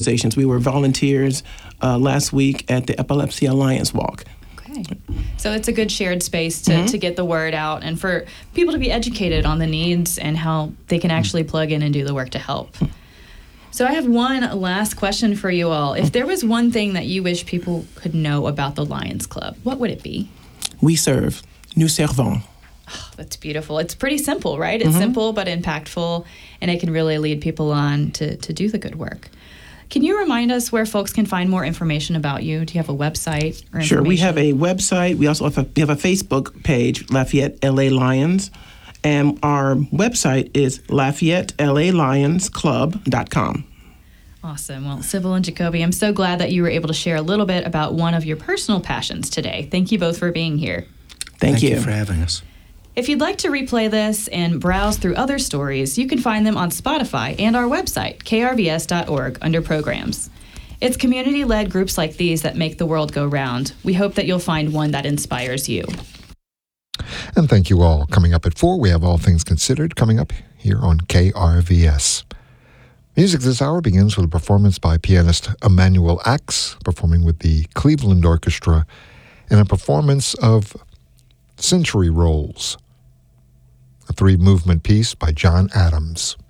organizations. We were volunteers last week at the Epilepsy Alliance Walk. Okay. So it's a good shared space to get the word out and for people to be educated on the needs and how they can actually plug in and do the work to help. So I have one last question for you all. If there was one thing that you wish people could know about the Lions Club, what would it be? We serve. Nous servons. Oh, that's beautiful. It's pretty simple, right? It's simple but impactful, and it can really lead people on to do the good work. Can you remind us where folks can find more information about you? Do you have a website or information? Sure. We have a website. We also have a Facebook page, Lafayette LA Lions. And our website is LafayetteLALionsClub.com. Awesome. Well, Sybil and Jacoby, I'm so glad that you were able to share a little bit about one of your personal passions today. Thank you both for being here. Thank you for having us. If you'd like to replay this and browse through other stories, you can find them on Spotify and our website, krvs.org, under Programs. It's community-led groups like these that make the world go round. We hope that you'll find one that inspires you. And thank you all. Coming up at 4, we have All Things Considered coming up here on KRVS. Music this hour begins with a performance by pianist Emmanuel Axe, performing with the Cleveland Orchestra, and a performance of Century Rolls, a 3-movement piece by John Adams.